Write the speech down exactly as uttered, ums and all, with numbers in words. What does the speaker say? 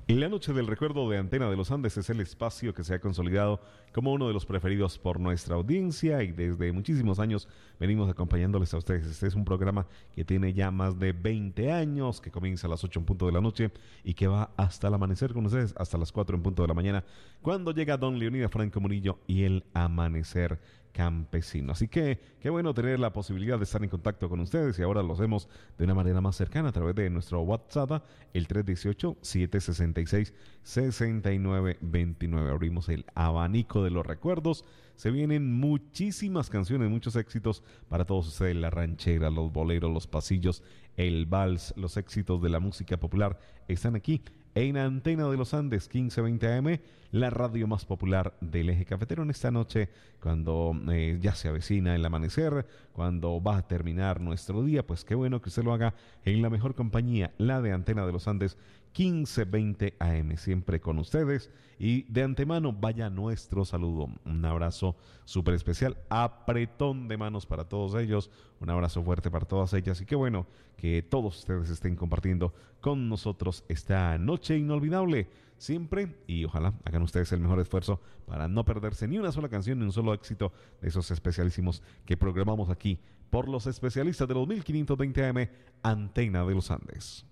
La Noche del Recuerdo de Antena de los Andes es el espacio que se ha consolidado como uno de los preferidos por nuestra audiencia y desde muchísimos años venimos acompañándoles a ustedes. Este es un programa que tiene ya más de veinte años, que comienza a las ocho en punto de la noche y que va hasta el amanecer con ustedes, hasta las cuatro en punto de la mañana, cuando llega don Leonidas Franco Murillo y el amanecer campesino. Así que qué bueno tener la posibilidad de estar en contacto con ustedes y ahora lo hacemos de una manera más cercana a través de nuestro WhatsApp, el tres uno ocho, siete seis seis, seis nueve dos nueve. Abrimos el abanico de los recuerdos. Se vienen muchísimas canciones, muchos éxitos para todos ustedes: la ranchera, los boleros, los pasillos, el vals, los éxitos de la música popular están aquí en Antena de los Andes, quince veinte A M, la radio más popular del eje cafetero. En esta noche, cuando eh, ya se avecina el amanecer, cuando va a terminar nuestro día, pues qué bueno que usted lo haga en la mejor compañía, la de Antena de los Andes, quince veinte A M, siempre con ustedes. Y de antemano vaya nuestro saludo, un abrazo súper especial, apretón de manos para todos ellos, un abrazo fuerte para todas ellas, y qué bueno que todos ustedes estén compartiendo con nosotros esta noche inolvidable siempre, y ojalá hagan ustedes el mejor esfuerzo para no perderse ni una sola canción ni un solo éxito de esos especialísimos que programamos aquí por los especialistas de los mil quinientos veinte A M, Antena de los Andes.